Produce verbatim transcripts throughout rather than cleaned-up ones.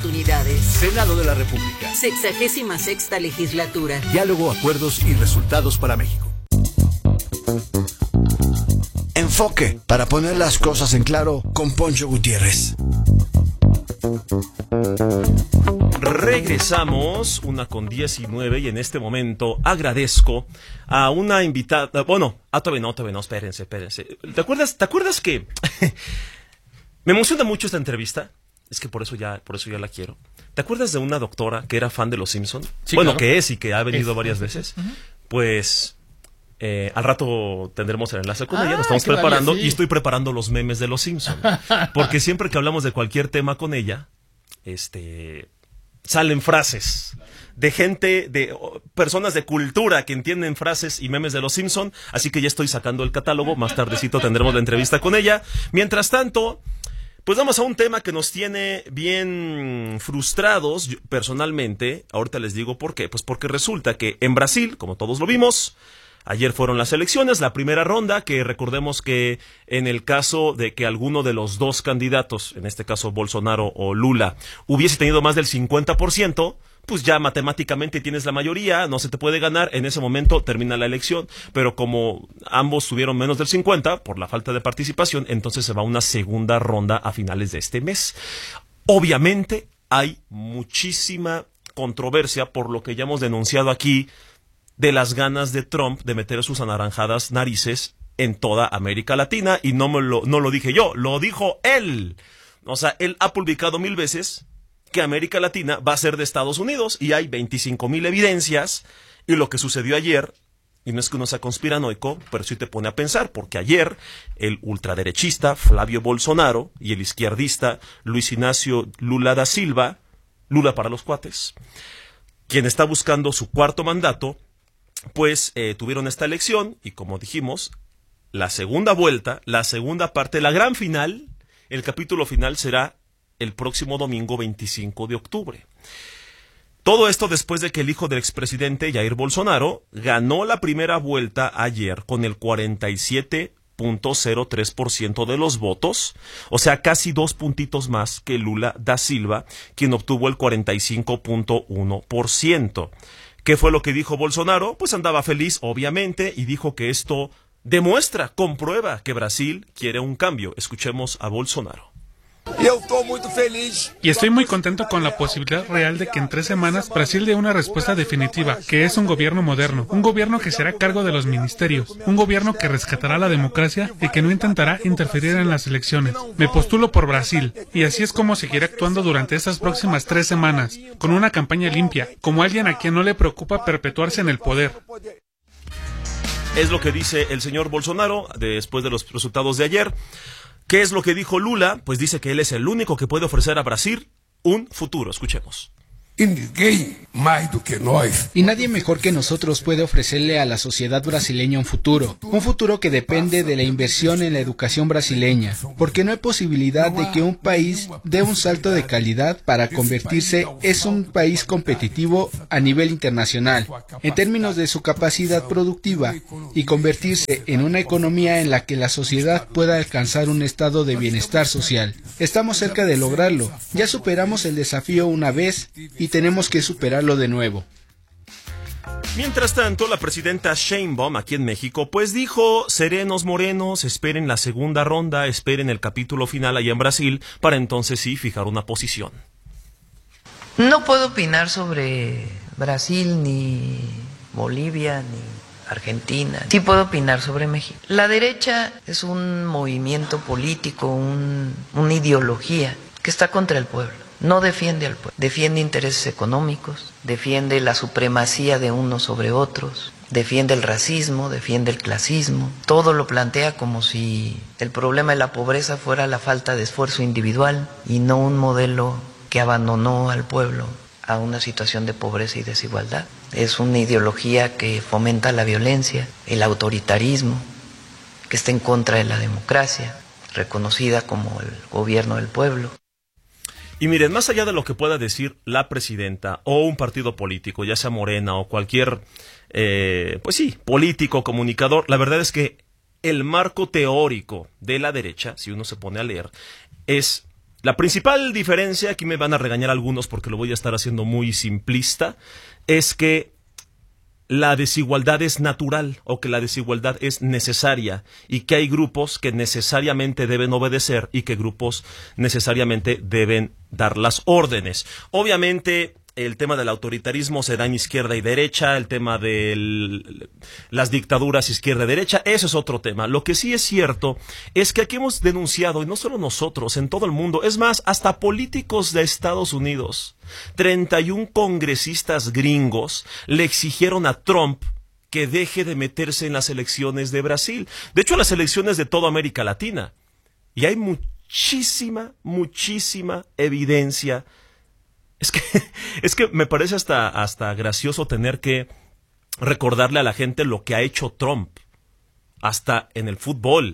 Oportunidades. Senado de la República. Sexagésima sexta legislatura. Diálogo, acuerdos y resultados para México. Enfoque, para poner las cosas en claro, con Poncho Gutiérrez. Regresamos, una con diecinueve, y en este momento agradezco a una invitada. Bueno, ah, todavía no, todavía no, espérense, espérense. ¿Te acuerdas, te acuerdas que me emociona mucho esta entrevista? Es que por eso ya, por eso ya la quiero. ¿Te acuerdas de una doctora que era fan de Los Simpson? Sí, bueno, claro. que es y que ha venido Es, varias es, veces. Uh-huh. Pues eh, al rato tendremos el enlace con Ah, ella, nos estamos qué preparando maravilla, sí. y estoy preparando los memes de Los Simpson. Porque siempre que hablamos de cualquier tema con ella, este, salen frases de gente, de oh, personas de cultura que entienden frases y memes de Los Simpson. Así que ya estoy sacando el catálogo, más tardecito tendremos la entrevista con ella. Mientras tanto, pues vamos a un tema que nos tiene bien frustrados, yo, personalmente. Ahorita les digo por qué. Pues porque resulta que en Brasil, como todos lo vimos, ayer fueron las elecciones, la primera ronda, que recordemos que en el caso de que alguno de los dos candidatos, en este caso Bolsonaro o Lula, hubiese tenido más del cincuenta por ciento, pues ya matemáticamente tienes la mayoría, no se te puede ganar, en ese momento termina la elección, pero como ambos tuvieron menos del cincuenta por la falta de participación, entonces se va a una segunda ronda a finales de este mes. Obviamente hay muchísima controversia por lo que ya hemos denunciado aquí de las ganas de Trump de meter sus anaranjadas narices en toda América Latina, y no me lo, no lo dije yo, lo dijo él. O sea, él ha publicado mil veces que América Latina va a ser de Estados Unidos, y hay veinticinco mil evidencias, y lo que sucedió ayer, y no es que uno sea conspiranoico, pero sí te pone a pensar, porque ayer el ultraderechista Flavio Bolsonaro y el izquierdista Luis Ignacio Lula da Silva, Lula para los cuates, quien está buscando su cuarto mandato, pues eh, tuvieron esta elección, y como dijimos, la segunda vuelta, la segunda parte, la gran final, el capítulo final será el próximo domingo veinticinco de octubre. Todo esto después de que el hijo del expresidente Jair Bolsonaro ganó la primera vuelta ayer con el cuarenta y siete punto cero tres por ciento de los votos, o sea, casi dos puntitos más que Lula da Silva, quien obtuvo el cuarenta y cinco punto uno por ciento. ¿Qué fue lo que dijo Bolsonaro? Pues andaba feliz, obviamente, y dijo que esto demuestra, comprueba que Brasil quiere un cambio. Escuchemos a Bolsonaro. Y estoy muy contento con la posibilidad real de que en tres semanas Brasil dé una respuesta definitiva, que es un gobierno moderno, un gobierno que será cargo de los ministerios, un gobierno que rescatará la democracia y que no intentará interferir en las elecciones. Me postulo por Brasil, y así es como seguiré actuando durante estas próximas tres semanas, con una campaña limpia, como alguien a quien no le preocupa perpetuarse en el poder. Es lo que dice el señor Bolsonaro después de los resultados de ayer. ¿Qué es lo que dijo Lula? Pues dice que él es el único que puede ofrecer a Brasil un futuro. Escuchemos. Y nadie mejor que nosotros puede ofrecerle a la sociedad brasileña un futuro, un futuro que depende de la inversión en la educación brasileña, porque no hay posibilidad de que un país dé un salto de calidad para convertirse en un país competitivo a nivel internacional, en términos de su capacidad productiva, y convertirse en una economía en la que la sociedad pueda alcanzar un estado de bienestar social. Estamos cerca de lograrlo, ya superamos el desafío una vez y tenemos que superarlo de nuevo. Mientras tanto, la presidenta Sheinbaum, aquí en México, pues dijo: serenos morenos, esperen la segunda ronda, esperen el capítulo final allá en Brasil, para entonces sí fijar una posición. No puedo opinar sobre Brasil, ni Bolivia, ni Argentina. Sí puedo opinar sobre México. La derecha es un movimiento político, un, una ideología que está contra el pueblo. No defiende al pueblo, defiende intereses económicos, defiende la supremacía de unos sobre otros, defiende el racismo, defiende el clasismo. Todo lo plantea como si el problema de la pobreza fuera la falta de esfuerzo individual y no un modelo que abandonó al pueblo a una situación de pobreza y desigualdad. Es una ideología que fomenta la violencia, el autoritarismo, que está en contra de la democracia, reconocida como el gobierno del pueblo. Y miren, más allá de lo que pueda decir la presidenta o un partido político, ya sea Morena o cualquier, eh, pues sí, político, comunicador, la verdad es que el marco teórico de la derecha, si uno se pone a leer, es La principal diferencia, aquí me van a regañar algunos porque lo voy a estar haciendo muy simplista, es que la desigualdad es natural o que la desigualdad es necesaria y que hay grupos que necesariamente deben obedecer y que grupos necesariamente deben dar las órdenes. Obviamente, el tema del autoritarismo se da en izquierda y derecha, el tema de las dictaduras izquierda y derecha, eso es otro tema. Lo que sí es cierto es que aquí hemos denunciado, y no solo nosotros, en todo el mundo, es más, hasta políticos de Estados Unidos, treinta y un congresistas gringos le exigieron a Trump que deje de meterse en las elecciones de Brasil. De hecho, las elecciones de toda América Latina. Y hay muchísima, muchísima evidencia. Es que, es que me parece hasta, hasta gracioso tener que recordarle a la gente lo que ha hecho Trump. Hasta en el fútbol.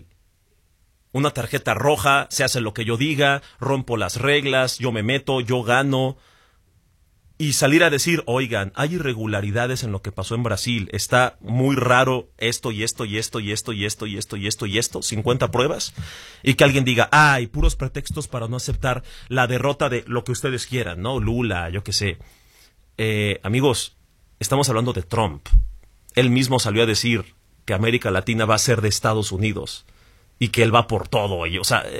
Una tarjeta roja, se hace lo que yo diga, rompo las reglas, yo me meto, yo gano. Y salir a decir, oigan, hay irregularidades en lo que pasó en Brasil, está muy raro esto y esto y esto y esto y esto y esto y esto y esto, cincuenta pruebas, y que alguien diga, ah, hay puros pretextos para no aceptar la derrota de lo que ustedes quieran, ¿no? Lula, yo qué sé. Eh, amigos, estamos hablando de Trump. Él mismo salió a decir que América Latina va a ser de Estados Unidos y que él va por todo. Y, o sea, eh,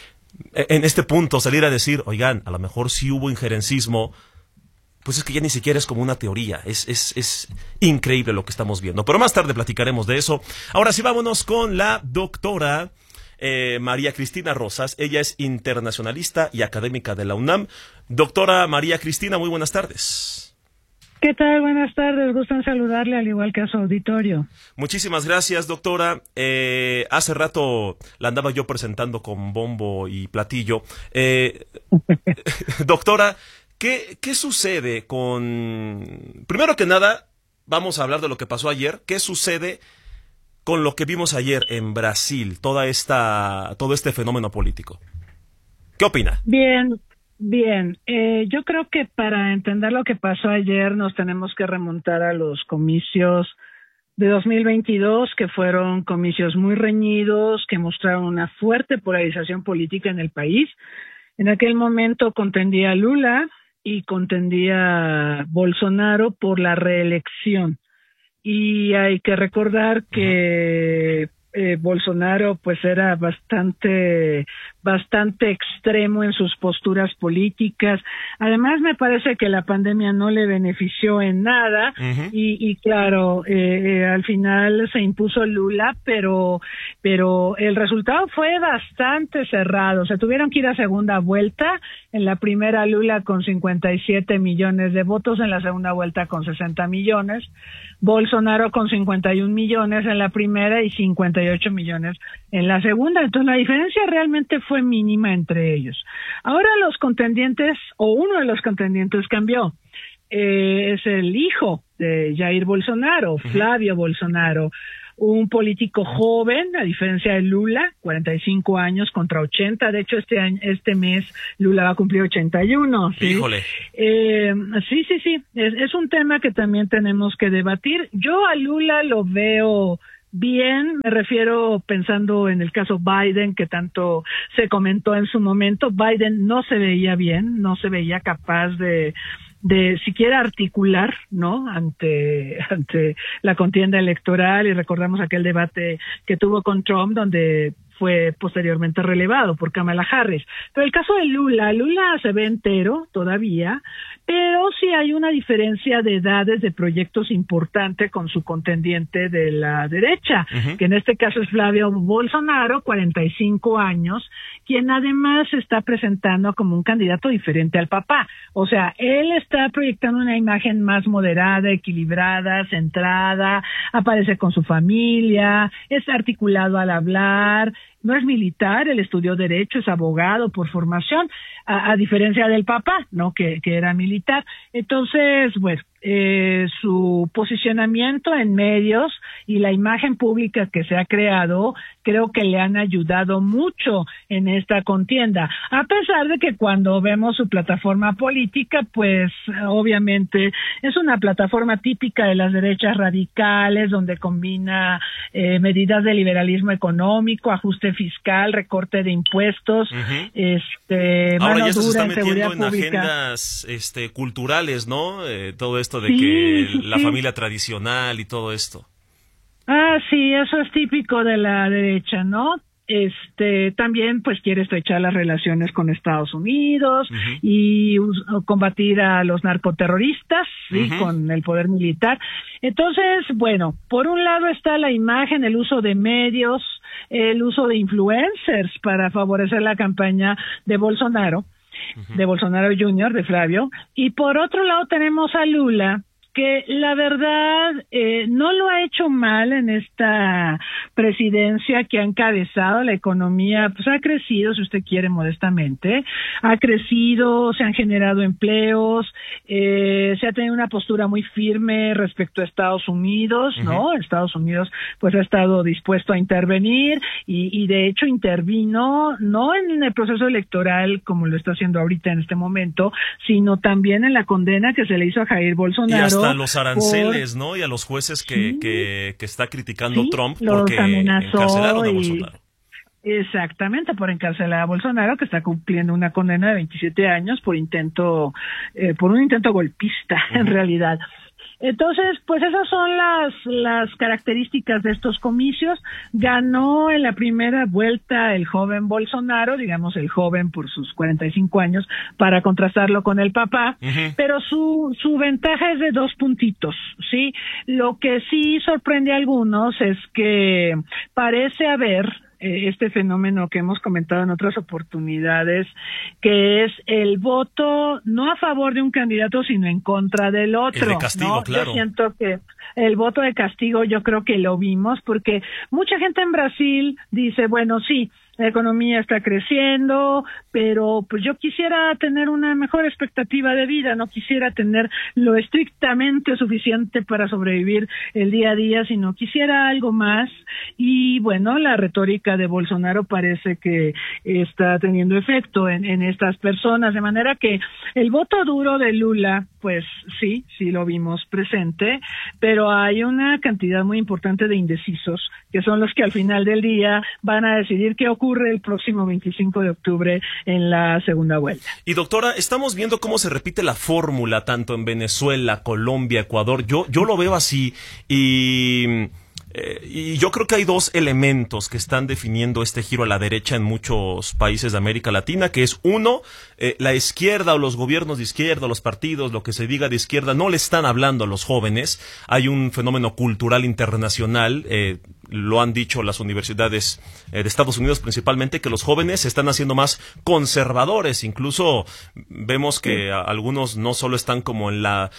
en este punto salir a decir, oigan, a lo mejor sí hubo injerencismo, pues es que ya ni siquiera es como una teoría, es, es, es increíble lo que estamos viendo. Pero más tarde platicaremos de eso. Ahora sí, vámonos con la doctora eh, María Cristina Rosas. Ella es internacionalista y académica de la UNAM. Doctora María Cristina, muy buenas tardes. ¿Qué tal? Buenas tardes, gusto en saludarle al igual que a su auditorio. Muchísimas gracias, doctora. Eh, hace rato la andaba yo presentando con bombo y platillo. Eh, doctora, ¿Qué, ¿Qué sucede con... Primero que nada, vamos a hablar de lo que pasó ayer. ¿Qué sucede con lo que vimos ayer en Brasil? Toda esta, todo este fenómeno político. ¿Qué opina? Bien, bien. Eh, yo creo que para entender lo que pasó ayer nos tenemos que remontar a los comicios de dos mil veintidós, que fueron comicios muy reñidos, que mostraron una fuerte polarización política en el país. En aquel momento contendía Lula y contendía Bolsonaro por la reelección. Y hay que recordar que eh, Bolsonaro pues era bastante bastante extremo en sus posturas políticas. Además, me parece que la pandemia no le benefició en nada. Uh-huh. y, y claro, eh, eh, al final se impuso Lula, pero pero el resultado fue bastante cerrado. Se tuvieron que ir a segunda vuelta. En la primera, Lula con cincuenta y siete millones de votos, en la segunda vuelta con sesenta millones. Bolsonaro con cincuenta y un millones en la primera y cincuenta y ocho millones en la segunda. Entonces, la diferencia realmente fue mínima entre ellos. Ahora los contendientes, o uno de los contendientes cambió. Eh, es el hijo de Jair Bolsonaro, Flavio uh-huh. Bolsonaro, un político joven, a diferencia de Lula, cuarenta y cinco años contra ochenta. De hecho, este año, este mes Lula va a cumplir ochenta y uno. ¿sí? Híjole. Eh, sí, sí, sí. Es, es un tema que también tenemos que debatir. Yo a Lula lo veo bien, me refiero pensando en el caso Biden, que tanto se comentó en su momento. Biden no se veía bien, no se veía capaz de de siquiera articular, ¿no? Ante ante la contienda electoral, y recordamos aquel debate que tuvo con Trump, donde fue posteriormente relevado por Kamala Harris. Pero el caso de Lula, Lula se ve entero todavía, pero sí hay una diferencia de edades de proyectos importante con su contendiente de la derecha, uh-huh. que en este caso es Flavio Bolsonaro, cuarenta y cinco años, quien además se está presentando como un candidato diferente al papá. O sea, él está proyectando una imagen más moderada, equilibrada, centrada, aparece con su familia, es articulado al hablar. No es militar, él estudió Derecho, es abogado por formación, a, a diferencia del papá, ¿no? Que, que era militar. Entonces, bueno, eh, su posicionamiento en medios y la imagen pública que se ha creado, creo que le han ayudado mucho en esta contienda, a pesar de que cuando vemos su plataforma política, pues obviamente es una plataforma típica de las derechas radicales, donde combina eh, medidas de liberalismo económico, ajuste fiscal, recorte de impuestos, uh-huh. este, ahora mano ya se dura está en metiendo seguridad en pública. Agendas este, culturales, ¿no? Eh, todo esto de sí, que sí, la sí. familia tradicional y todo esto. Ah, sí, eso es típico de la derecha, ¿no? Este, también pues quiere estrechar las relaciones con Estados Unidos uh-huh. y uh, combatir a los narcoterroristas, sí, uh-huh. con el poder militar. Entonces, bueno, por un lado está la imagen, el uso de medios, el uso de influencers para favorecer la campaña de Bolsonaro, uh-huh. de Bolsonaro junior, de Flavio, y por otro lado tenemos a Lula, que la verdad eh, no lo ha hecho mal en esta presidencia que ha encabezado. La economía pues ha crecido, si usted quiere, modestamente, ha crecido, se han generado empleos, eh, se ha tenido una postura muy firme respecto a Estados Unidos, ¿no? Uh-huh. Estados Unidos pues ha estado dispuesto a intervenir y, y de hecho intervino no en el proceso electoral como lo está haciendo ahorita en este momento, sino también en la condena que se le hizo a Jair Bolsonaro. A los aranceles, por... ¿no? Y a los jueces que, sí. que, que está criticando sí, Trump porque encarcelaron a Bolsonaro. Y... Exactamente, por encarcelar a Bolsonaro, que está cumpliendo una condena de veintisiete años por intento, eh, por un intento golpista, uh-huh. en realidad. Entonces, pues esas son las las características de estos comicios. Ganó en la primera vuelta el joven Bolsonaro, digamos el joven por sus cuarenta y cinco años, para contrastarlo con el papá, uh-huh. pero su su ventaja es de dos puntitos, ¿sí? Lo que sí sorprende a algunos es que parece haber este fenómeno que hemos comentado en otras oportunidades, que es el voto no a favor de un candidato, sino en contra del otro. El de castigo, ¿no? claro. Yo siento que el voto de castigo, yo creo que lo vimos, porque mucha gente en Brasil dice, bueno, sí, la economía está creciendo, pero pues yo quisiera tener una mejor expectativa de vida, no quisiera tener lo estrictamente suficiente para sobrevivir el día a día, sino quisiera algo más. Y bueno, la retórica de Bolsonaro parece que está teniendo efecto en, en estas personas, de manera que el voto duro de Lula, pues sí, sí lo vimos presente, pero hay una cantidad muy importante de indecisos, que son los que al final del día van a decidir qué ocurre el próximo veinticinco de octubre en la segunda vuelta. Y doctora, estamos viendo cómo se repite la fórmula tanto en Venezuela, Colombia, Ecuador. Yo, yo lo veo así y... Eh, y yo creo que hay dos elementos que están definiendo este giro a la derecha en muchos países de América Latina, que es uno, eh, la izquierda o los gobiernos de izquierda, los partidos, lo que se diga de izquierda, no le están hablando a los jóvenes. Hay un fenómeno cultural internacional, eh, lo han dicho las universidades eh, de Estados Unidos principalmente, que los jóvenes se están haciendo más conservadores. Incluso vemos que a, algunos no solo están como en la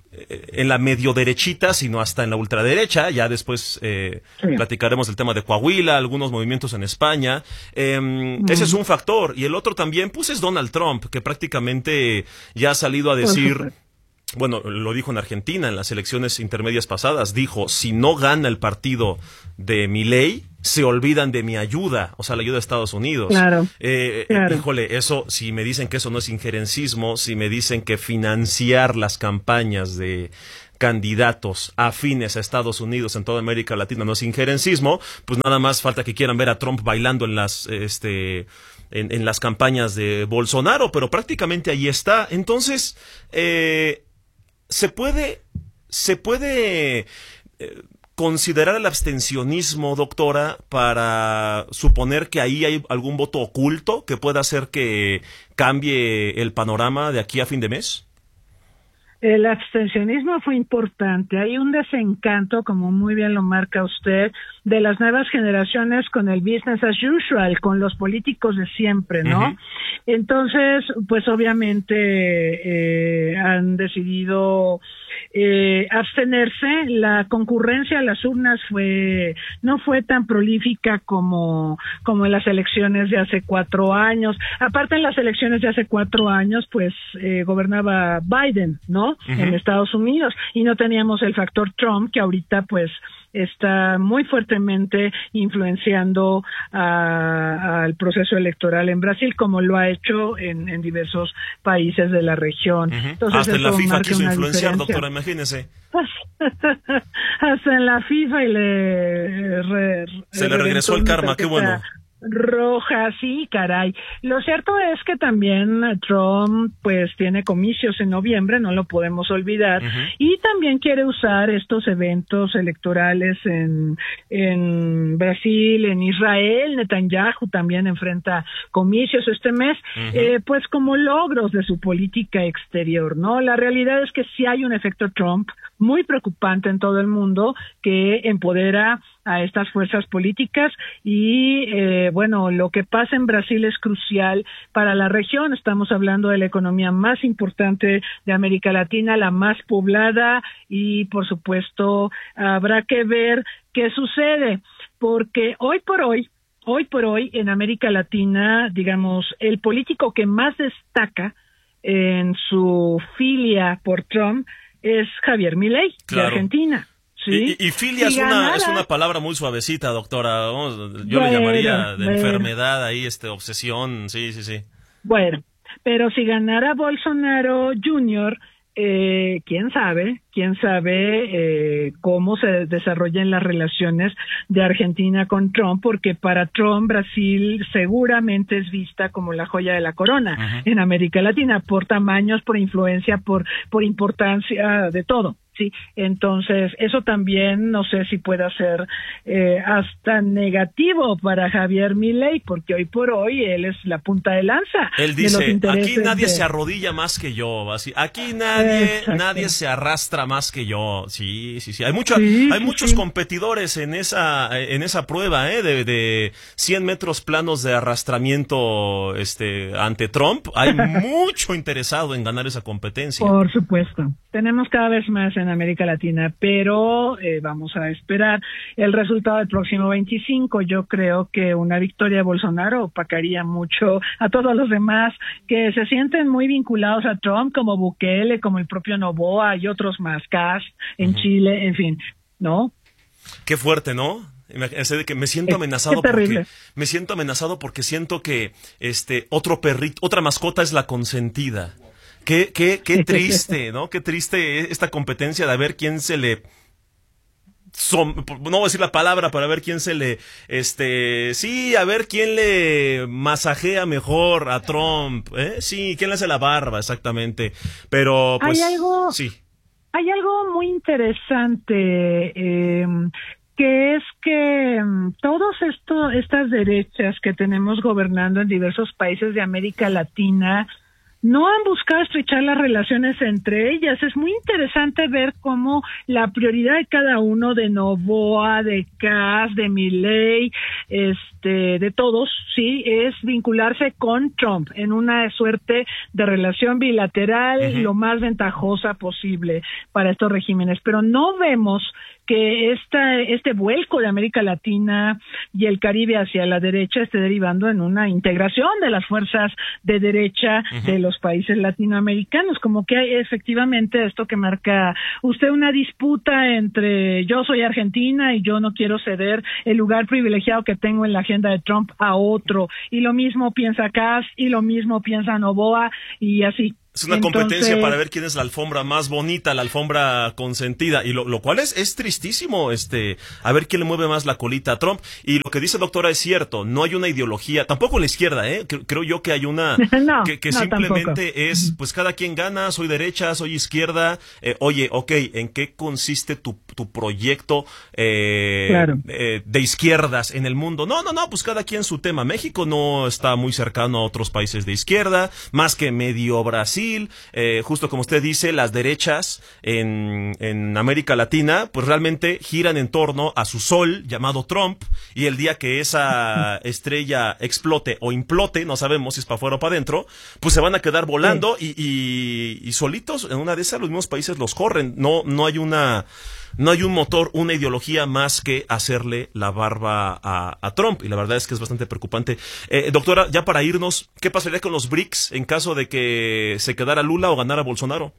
en la medio derechita, sino hasta en la ultraderecha. Ya después eh, sí. platicaremos del tema de Coahuila, algunos movimientos en España. Eh, mm. Ese es un factor. Y el otro también, pues, es Donald Trump, que prácticamente ya ha salido a decir... Bueno, lo dijo en Argentina, en las elecciones intermedias pasadas, dijo, si no gana el partido de Milei, se olvidan de mi ayuda, o sea, la ayuda de Estados Unidos. Claro, eh, claro. Híjole, eso, si me dicen que eso no es injerencismo, si me dicen que financiar las campañas de candidatos afines a Estados Unidos en toda América Latina no es injerencismo, pues nada más falta que quieran ver a Trump bailando en las, este... En, en las campañas de Bolsonaro, pero prácticamente ahí está. Entonces, eh, se puede, se puede eh, considerar el abstencionismo, doctora, para suponer que ahí hay algún voto oculto que pueda hacer que cambie el panorama de aquí a fin de mes. El abstencionismo fue importante. Hay un desencanto, como muy bien lo marca usted, de las nuevas generaciones con el business as usual, con los políticos de siempre, ¿no? Uh-huh. Entonces, pues obviamente eh, han decidido eh, abstenerse. La concurrencia a las urnas fue no fue tan prolífica como como en las elecciones de hace cuatro años. Aparte, en las elecciones de hace cuatro años, pues eh, gobernaba Biden, ¿no? Uh-huh. En Estados Unidos, y no teníamos el factor Trump, que ahorita pues está muy fuertemente influenciando al proceso electoral en Brasil, como lo ha hecho en, en diversos países de la región. Uh-huh. Entonces, hasta en la FIFA quiso influenciar, diferencia. doctora, imagínese. Hasta en la FIFA y le... Re, Se le regresó el karma, qué bueno. Roja, sí, caray. Lo cierto es que también Trump pues tiene comicios en noviembre, no lo podemos olvidar, uh-huh. y también quiere usar estos eventos electorales en, en Brasil, en Israel. Netanyahu también enfrenta comicios este mes, uh-huh. eh, pues como logros de su política exterior, ¿no? La realidad es que sí hay un efecto Trump muy preocupante en todo el mundo que empodera a estas fuerzas políticas y eh, bueno, lo que pasa en Brasil es crucial para la región. Estamos hablando de la economía más importante de América Latina, la más poblada, y por supuesto habrá que ver qué sucede, porque hoy por hoy hoy por hoy en América Latina, digamos, el político que más destaca en su filia por Trump es Javier Milei, claro, de Argentina. ¿Sí? Y, y filia si es, una, es una palabra muy suavecita, doctora. Vamos, yo bueno, le llamaría de bueno. enfermedad ahí, este, obsesión, sí, sí, sí. Bueno, pero si ganara Bolsonaro junior, eh, quién sabe, quién sabe eh, cómo se desarrollan las relaciones de Argentina con Trump, porque para Trump Brasil seguramente es vista como la joya de la corona uh-huh. en América Latina, por tamaños, por influencia, por, por importancia, de todo. Sí, entonces eso también no sé si pueda ser eh, hasta negativo para Javier Milei, porque hoy por hoy él es la punta de lanza. Él dice, de los aquí nadie de... se arrodilla más que yo, así, aquí nadie nadie se arrastra más que yo. Sí, sí, sí. Hay mucha, sí, hay sí, muchos sí. competidores en esa en esa prueba, eh, de, de cien metros planos de arrastramiento, este, ante Trump. Hay mucho interesado en ganar esa competencia. Por supuesto. Tenemos cada vez más en América Latina, pero eh, vamos a esperar el resultado del próximo veinticinco. Yo creo que una victoria de Bolsonaro opacaría mucho a todos los demás que se sienten muy vinculados a Trump, como Bukele, como el propio Noboa y otros más, Kass en uh-huh. Chile, en fin, ¿no? Qué fuerte, ¿no? Que me siento amenazado porque me siento amenazado porque siento que este otro perrito, otra mascota es la consentida. Qué, qué, qué triste, ¿no? Qué triste esta competencia de a ver quién se le... Som, no voy a decir la palabra, para ver quién se le... este Sí, a ver quién le masajea mejor a Trump, ¿eh? Sí, quién le hace la barba, exactamente. Pero, pues... Hay algo, sí. Hay algo muy interesante... Eh, que es que um, todos esto, estas derechas que tenemos gobernando en diversos países de América Latina no han buscado estrechar las relaciones entre ellas. Es muy interesante ver cómo la prioridad de cada uno, de Noboa, de Kass, de Milei, este, de todos, sí, es vincularse con Trump en una suerte de relación bilateral uh-huh. lo más ventajosa posible para estos regímenes. Pero no vemos que esta, este vuelco de América Latina y el Caribe hacia la derecha esté derivando en una integración de las fuerzas de derecha uh-huh. de los países latinoamericanos, como que hay efectivamente esto que marca usted, una disputa entre yo soy Argentina y yo no quiero ceder el lugar privilegiado que tengo en la agenda de Trump a otro, y lo mismo piensa Kass y lo mismo piensa Noboa, y así. Es una Entonces, competencia para ver quién es la alfombra más bonita, la alfombra consentida, y lo, lo cual es, es tristísimo, este, a ver quién le mueve más la colita a Trump. Y lo que dice doctora es cierto, no hay una ideología, tampoco en la izquierda, eh, creo, creo yo que hay una, no, que, que no, simplemente tampoco. es, pues cada quien gana, soy derecha, soy izquierda, eh, oye, ok, ¿en qué consiste tu, tu proyecto eh, claro. eh, de izquierdas en el mundo? No, no, no, pues cada quien su tema. México no está muy cercano a otros países de izquierda, más que medio Brasil, Brasil, eh, justo como usted dice, las derechas en, en América Latina, pues realmente giran en torno a su sol llamado Trump, y el día que esa estrella explote o implote, no sabemos si es para afuera o para adentro, pues se van a quedar volando sí. y, y, y solitos, en una de esas los mismos países los corren, no, no hay una... No hay un motor, una ideología más que hacerle la barba a, a Trump, y la verdad es que es bastante preocupante. Eh, doctora, ya para irnos, ¿qué pasaría con los B R I C S en caso de que se quedara Lula o ganara Bolsonaro?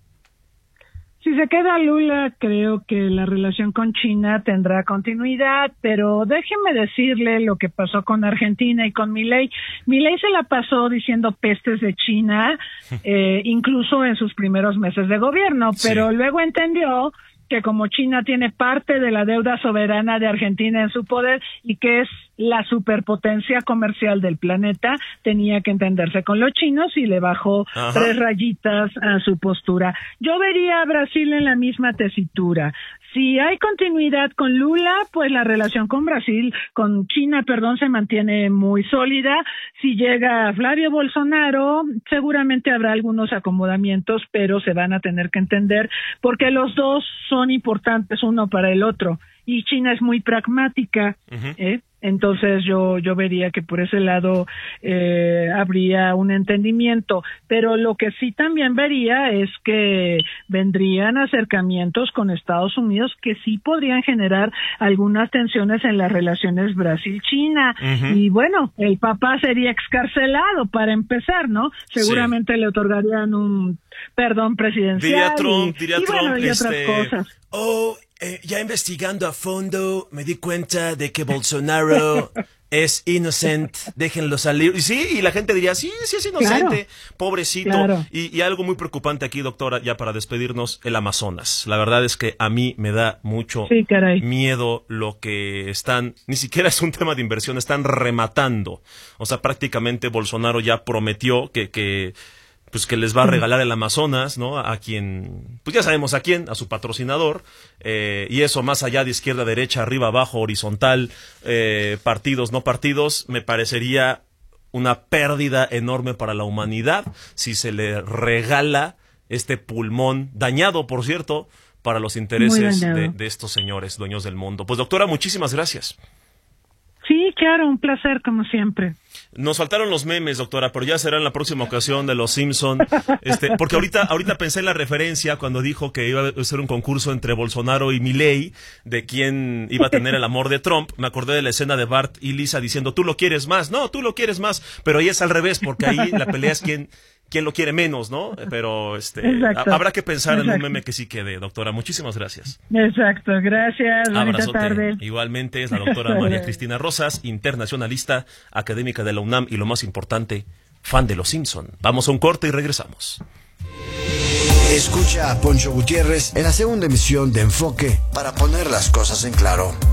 Si se queda Lula, creo que la relación con China tendrá continuidad, pero déjeme decirle lo que pasó con Argentina y con Milei. Milei se la pasó diciendo pestes de China, eh, incluso en sus primeros meses de gobierno, pero sí. luego entendió que como China tiene parte de la deuda soberana de Argentina en su poder y que es la superpotencia comercial del planeta, tenía que entenderse con los chinos y le bajó Ajá. tres rayitas a su postura. Yo vería a Brasil en la misma tesitura. Si hay continuidad con Lula, pues la relación con Brasil, con China, perdón, se mantiene muy sólida. Si llega Flavio Bolsonaro, seguramente habrá algunos acomodamientos, pero se van a tener que entender porque los dos son importantes uno para el otro. Y China es muy pragmática, uh-huh. ¿eh? Entonces yo yo vería que por ese lado eh, habría un entendimiento, pero lo que sí también vería es que vendrían acercamientos con Estados Unidos que sí podrían generar algunas tensiones en las relaciones Brasil-China, uh-huh. y bueno, el Papa sería excarcelado para empezar, ¿no? Seguramente sí. le otorgarían un perdón presidencial. Diría Trump, y, diría y, Trump, bueno, y este... otras cosas. Oh, eh, ya investigando a fondo, me di cuenta de que Bolsonaro es inocente, déjenlo salir. Y sí, y la gente diría, sí, sí es inocente, claro, pobrecito. Claro. Y, y algo muy preocupante aquí, doctora, ya para despedirnos, el Amazonas. La verdad es que a mí me da mucho sí, miedo lo que están, ni siquiera es un tema de inversión, están rematando. O sea, prácticamente Bolsonaro ya prometió que... que pues que les va a regalar el Amazonas, ¿no? A quien, pues ya sabemos a quién, a su patrocinador, eh, y eso más allá de izquierda, derecha, arriba, abajo, horizontal, eh, partidos, no partidos, me parecería una pérdida enorme para la humanidad si se le regala este pulmón, dañado, por cierto, para los intereses de, de estos señores, dueños del mundo. Pues doctora, muchísimas gracias. Sí, claro, un placer como siempre. Nos faltaron los memes, doctora, pero ya será en la próxima ocasión de los Simpson. Este, porque ahorita, ahorita pensé en la referencia cuando dijo que iba a ser un concurso entre Bolsonaro y Milei, de quién iba a tener el amor de Trump. Me acordé de la escena de Bart y Lisa diciendo, tú lo quieres más, no, tú lo quieres más, pero ahí es al revés, porque ahí la pelea es quién, quién lo quiere menos, ¿no? Pero este, a, habrá que pensar Exacto. en un meme que sí quede, doctora. Muchísimas gracias. Exacto, gracias. Bonita Abrazote. Tarde. Igualmente es la doctora María Cristina Rosas, internacionalista, académica de la UNAM y lo más importante, fan de los Simpson. Vamos a un corte y regresamos. Escucha a Poncho Gutiérrez en la segunda emisión de Enfoque para poner las cosas en claro.